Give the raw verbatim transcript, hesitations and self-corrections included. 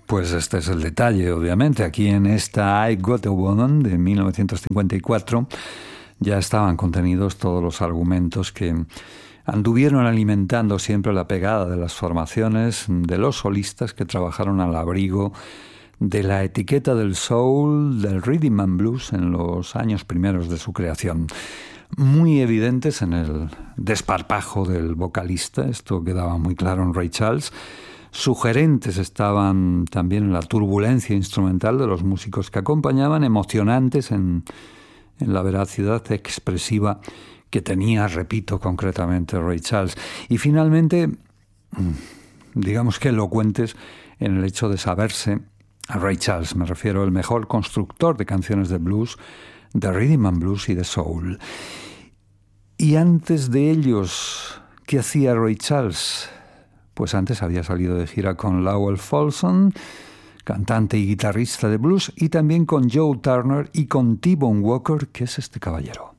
Pues este es el detalle, obviamente. Aquí en esta I Got a Woman de mil novecientos cincuenta y cuatro ya estaban contenidos todos los argumentos que anduvieron alimentando siempre la pegada de las formaciones de los solistas que trabajaron al abrigo de la etiqueta del soul, del rhythm and blues en los años primeros de su creación. Muy evidentes en el desparpajo del vocalista, esto quedaba muy claro en Ray Charles. Sugerentes estaban también en la turbulencia instrumental de los músicos que acompañaban, emocionantes en, en la veracidad expresiva que tenía, repito, concretamente Ray Charles. Y finalmente, digamos que elocuentes en el hecho de saberse, a Ray Charles me refiero, el mejor constructor de canciones de blues, de rhythm and blues y de soul. Y antes de ellos, ¿qué hacía Ray Charles? Pues antes había salido de gira con Lowell Fulson, cantante y guitarrista de blues, y también con Joe Turner y con T-Bone Walker, que es este caballero.